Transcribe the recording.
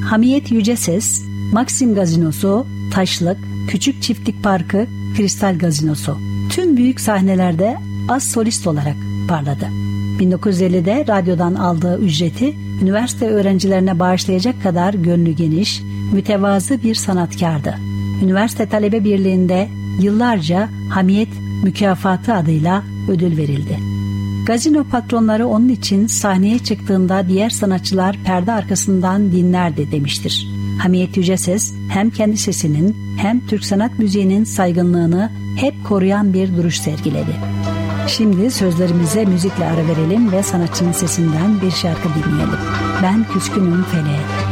Hamiyet Yüceses, Maxim Gazinosu, Taşlık, Küçük Çiftlik Parkı, Kristal Gazinosu. Tüm büyük sahnelerde az solist olarak parladı. 1950'de radyodan aldığı ücreti üniversite öğrencilerine bağışlayacak kadar gönlü geniş, mütevazı bir sanatkardı. Üniversite Talebe Birliği'nde yıllarca Hamiyet Mükafatı adıyla ödül verildi. Gazino patronları onun için sahneye çıktığında diğer sanatçılar perde arkasından dinlerdi demiştir. Hamiyet Yüceses hem kendi sesinin hem Türk sanat müziğinin saygınlığını hep koruyan bir duruş sergiledi. Şimdi sözlerimize müzikle ara verelim ve sanatçının sesinden bir şarkı dinleyelim. Ben Küskünüm Feleğe.